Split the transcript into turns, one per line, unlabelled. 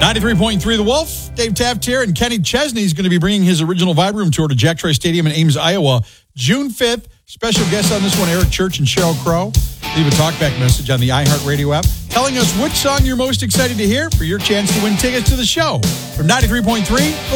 93.3 The Wolf. Dave Taft here, and Kenny Chesney is going to be bringing his original Vibe Room tour to Jack Troy Stadium in Ames, Iowa, June 5th. Special guests on this one, Eric Church and Sheryl Crow. Leave a talkback message on the iHeartRadio app telling us which song you're most excited to hear for your chance to win tickets to the show. From 93.3